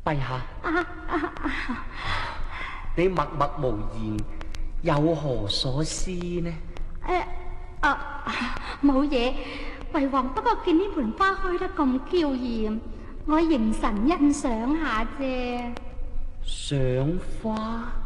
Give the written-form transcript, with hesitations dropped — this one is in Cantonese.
陛下，你默默無言，有何所思呢？ 冇嘢，為王不過見呢盆花開得咁嬌艷，我凝神欣賞下啫。 賞花？